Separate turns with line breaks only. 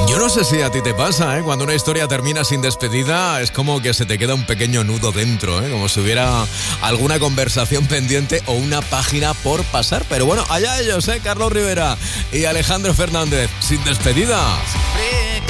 Yo no sé si a ti te pasa, cuando una historia termina sin despedida es como que se te queda un pequeño nudo dentro, como si hubiera alguna conversación pendiente o una página por pasar. Pero bueno, allá ellos, Carlos Rivera y Alejandro Fernández, sin despedida.